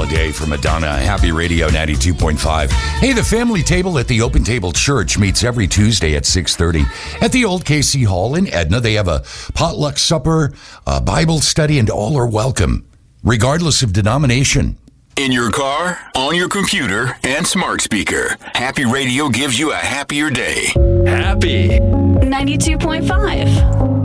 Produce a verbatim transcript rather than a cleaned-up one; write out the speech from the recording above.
Holiday for Madonna. Happy Radio ninety-two point five. Hey, the family table at the Open Table Church meets every Tuesday at six thirty at the Old K C Hall in Edna. They have a potluck supper, a Bible study, and all are welcome, regardless of denomination. In your car, on your computer, and smart speaker, Happy Radio gives you a happier day. Happy ninety-two point five.